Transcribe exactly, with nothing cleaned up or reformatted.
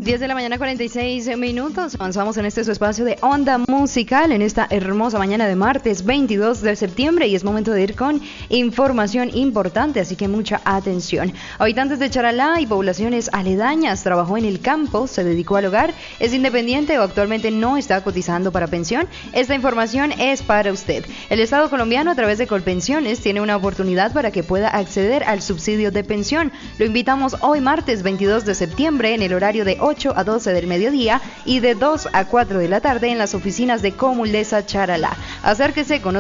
diez de la mañana, cuarenta y seis minutos. Avanzamos en este su espacio de Onda Musical en esta hermosa mañana de martes veintidós de septiembre y es momento de ir con información importante, así que mucha atención. Habitantes de Charalá y poblaciones aledañas, trabajó en el campo, se dedicó al hogar, es independiente o actualmente no está cotizando para pensión. Esta información es para usted. El Estado colombiano a través de Colpensiones tiene una oportunidad para que pueda acceder al subsidio de pensión. Lo invitamos hoy martes veintidós de septiembre en el horario de ocho a doce del mediodía y de dos a cuatro de la tarde en las oficinas de Comulesa Charalá. Acérquese con